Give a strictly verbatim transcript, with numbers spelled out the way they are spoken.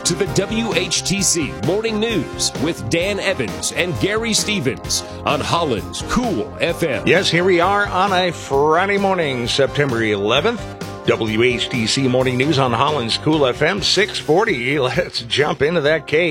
to the W H T C Morning News with Dan Evans and Gary Stevens on Holland's Cool F M. Yes, here we are on a Friday morning, September eleventh. W H T C Morning News on Holland's Cool F M, six forty. Let's jump into that case.